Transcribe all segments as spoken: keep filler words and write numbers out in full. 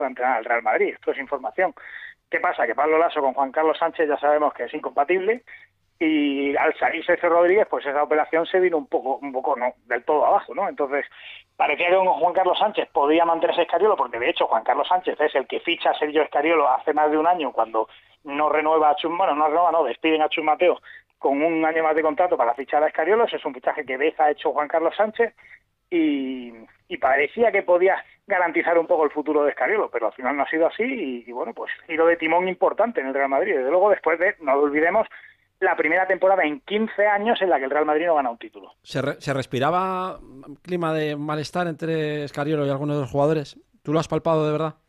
pueda entrenar al Real Madrid. Esto es información. ¿Qué pasa? Que Pablo Lasso con Juan Carlos Sánchez ya sabemos que es incompatible, y al salir Sergio Rodríguez, pues esa operación se vino un poco, un poco no, del todo abajo, ¿no? Entonces, parecía que con Juan Carlos Sánchez podía mantenerse Scariolo, porque de hecho Juan Carlos Sánchez es el que ficha a Sergio Scariolo hace más de un año, cuando no renueva a Chus, bueno, no renueva, no, despiden a Chus Mateo con un año más de contrato para fichar a Scariolo. Ese es un fichaje que Veza ha hecho Juan Carlos Sánchez, y, y parecía que podía garantizar un poco el futuro de Scariolo, pero al final no ha sido así, y, y bueno, pues giro de timón importante en el Real Madrid. Desde luego, después de, no lo olvidemos, la primera temporada en quince años en la que el Real Madrid no gana un título. ¿Se, re, ¿Se respiraba un clima de malestar entre Scariolo y algunos de los jugadores? ¿Tú lo has palpado de verdad?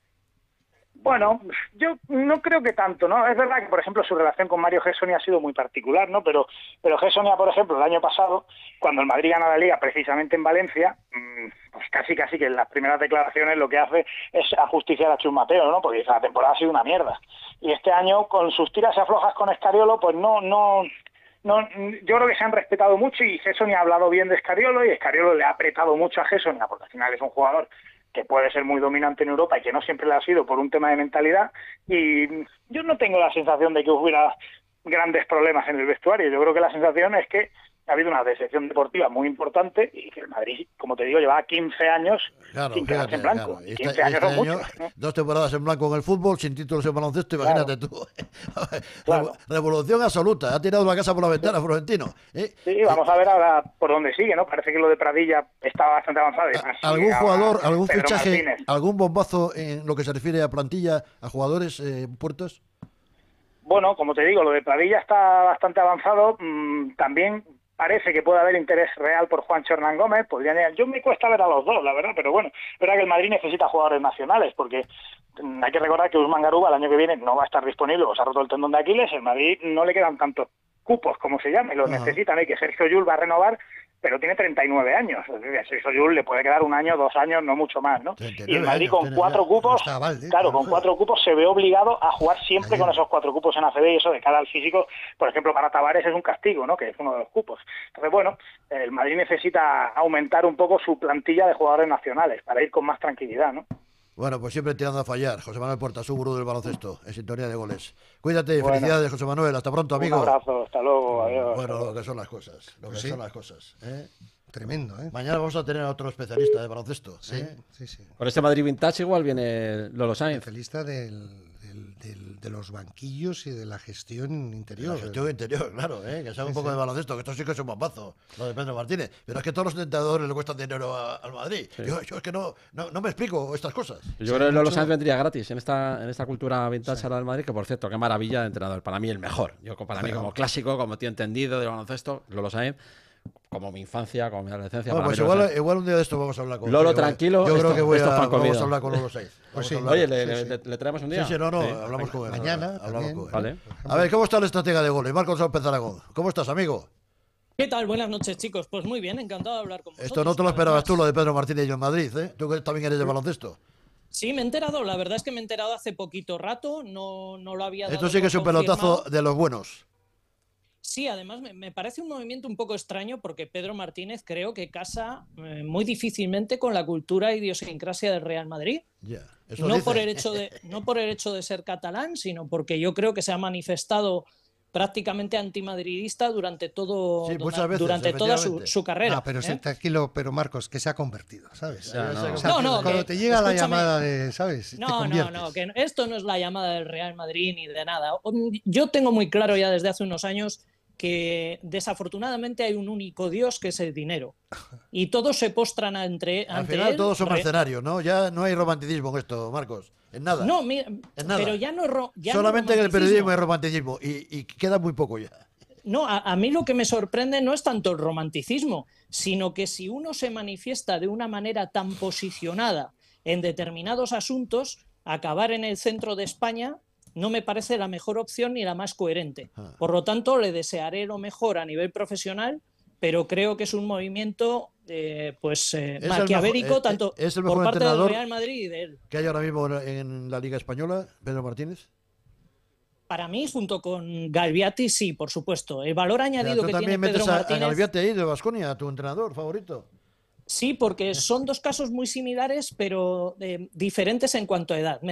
Bueno, yo no creo que tanto, ¿no? Es verdad que, por ejemplo, su relación con Mario Gessoni ha sido muy particular, ¿no? Pero, pero Gessoni, por ejemplo, el año pasado, cuando el Madrid gana la Liga precisamente en Valencia, pues casi casi que en las primeras declaraciones lo que hace es ajusticiar a Chus Mateo, ¿no? Porque dice, la temporada ha sido una mierda. Y este año, con sus tiras y aflojas con Scariolo, pues no, no, no, yo creo que se han respetado mucho, y Gessoni ha hablado bien de Scariolo, y Scariolo le ha apretado mucho a Gessoni, porque al final es un jugador que puede ser muy dominante en Europa y que no siempre lo ha sido por un tema de mentalidad, y yo no tengo la sensación de que hubiera grandes problemas en el vestuario. Yo creo que la sensación es que ha habido una decepción deportiva muy importante, y que el Madrid, como te digo, lleva quince años claro, sin fíjate, quedarse en blanco. Claro. quince este, años este son año, muchos, ¿no? Dos temporadas en blanco en el fútbol, sin títulos en baloncesto, imagínate claro. tú. Claro. Revolución absoluta, ha tirado la casa por la ventana Florentino. ¿eh? Sí, vamos a ver ahora por dónde sigue, ¿no? Parece que lo de Pradilla estaba bastante avanzado. Y ¿Algún jugador, algún Pedro fichaje, Martínez. algún bombazo en lo que se refiere a plantilla, a jugadores, eh, puertos? Bueno, como te digo, lo de Pradilla está bastante avanzado. Mm, también parece que puede haber interés real por Juancho Hernán Gómez. Podrían... Yo me cuesta ver a los dos, la verdad, pero bueno, es verdad que el Madrid necesita jugadores nacionales, porque hay que recordar que Usman Garuba el año que viene no va a estar disponible, o se ha roto el tendón de Aquiles. El Madrid no le quedan tantos cupos, como se llama, y los uh-huh. necesitan, y que Sergio Llull va a renovar, pero tiene treinta y nueve años. A Sergio Llull le puede quedar un año, dos años, no mucho más, ¿no? Y el Madrid con cuatro cupos, claro, con cuatro cupos se ve obligado a jugar siempre con esos cuatro cupos en A C B, y eso de cara al físico, por ejemplo, para Tavares es un castigo, ¿no? Que es uno de los cupos. Entonces, bueno, el Madrid necesita aumentar un poco su plantilla de jugadores nacionales para ir con más tranquilidad, ¿no? Bueno, pues siempre tirando a fallar. José Manuel Porta, su gurú del baloncesto, en sintonía de goles. Cuídate, bueno, felicidades, José Manuel. Hasta pronto, amigo. Un abrazo, hasta luego, adiós. Bueno, lo que son las cosas. Lo que sí. son las cosas. ¿eh? Tremendo, ¿eh? Mañana vamos a tener a otro especialista de baloncesto. Sí, ¿eh? sí, sí. Con este Madrid Vintage igual viene Lolo Sainz. Especialista del, del, del, de los banquillos y de la gestión interior. La gestión interior, claro, ¿eh? Que sabe un sí, poco sí. de baloncesto, que esto sí que es un bombazo, lo de Pedro Martínez. Pero es que todos los entrenadores le cuestan dinero a, al Madrid. Sí. Yo, yo es que no, no, no me explico estas cosas. Yo sí, creo que Lolo mucho... Sainz vendría gratis en esta, en esta cultura vintage sí. ahora del Madrid, que por cierto, qué maravilla de entrenador. Para mí el mejor. Yo para mí como clásico, como tío entendido del baloncesto, Lolo Sainz. Como mi infancia, como mi adolescencia. Bueno, pues igual, igual un día de esto vamos a hablar con Lolo, igual, tranquilo. Yo esto, creo que voy a, vamos a hablar con Lolo Sainz. Pues sí. Oye, ¿le, sí, le, sí. Le, ¿le traemos un día? Sí, sí, no, no, sí. hablamos con él. Mañana. Hablamos con él. Vale. A ver, ¿cómo está el estratega de goles? Marcos López Aragón. ¿Cómo estás, amigo? ¿Qué tal? Buenas noches, chicos. Pues muy bien, encantado de hablar con vosotros. Esto no te lo esperabas tú, lo de Pedro Martínez y yo en Madrid, ¿eh? Tú que también eres de baloncesto. Sí, me he enterado. La verdad es que me he enterado hace poquito rato. No, no lo había dado. Esto sí que es un pelotazo de los buenos. Sí, además me, me parece un movimiento un poco extraño, porque Pedro Martínez creo que casa eh, muy difícilmente con la cultura e idiosincrasia del Real Madrid. Yeah, eso no, dice. por el hecho de, no por el hecho de ser catalán, sino porque yo creo que se ha manifestado prácticamente antimadridista durante todo sí, durante, veces, durante toda su, su carrera. No, pero ¿eh? tranquilo, pero Marcos, que se ha convertido, ¿sabes? Ya, no. O sea, no, no, cuando que, te llega escúchame, la llamada de, ¿sabes? No, no, no, que esto no es la llamada del Real Madrid ni de nada. Yo tengo muy claro ya desde hace unos años que desafortunadamente hay un único Dios, que es el dinero. Y todos se postran entre, Al ante final él. todos son re... mercenarios, ¿no? Ya no hay romanticismo en esto, Marcos. En nada. No, mira, en nada. pero ya no, ro... ya solamente no en el periodismo hay romanticismo y, y queda muy poco ya. No, a, a mí lo que me sorprende no es tanto el romanticismo, sino que si uno se manifiesta de una manera tan posicionada en determinados asuntos, acabar en el centro de España no me parece la mejor opción ni la más coherente. Por lo tanto, le desearé lo mejor a nivel profesional, pero creo que es un movimiento eh, pues eh, maquiavélico, mejor, tanto es el por parte del Real Madrid y de él. ¿Qué hay ahora mismo en la Liga Española, Pedro Martínez? Para mí, junto con Galviati, sí, por supuesto. El valor añadido o sea, ¿tú que también tiene metes Pedro a, Martínez... a Galviati ahí de Baskonia, tu entrenador favorito? Sí, porque son dos casos muy similares, pero eh, diferentes en cuanto a edad.